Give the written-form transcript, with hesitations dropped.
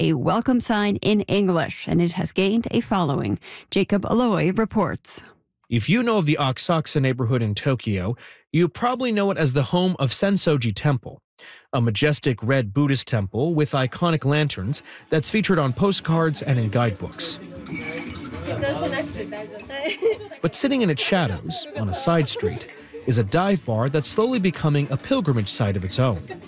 a welcome sign in English, and it has gained a following. Jacob Aloy reports. If you know of the Asakusa neighborhood in Tokyo, you probably know it as the home of Sensoji Temple, a majestic red Buddhist temple with iconic lanterns that's featured on postcards and in guidebooks. But sitting in its shadows, on a side street, is a dive bar that's slowly becoming a pilgrimage site of its own.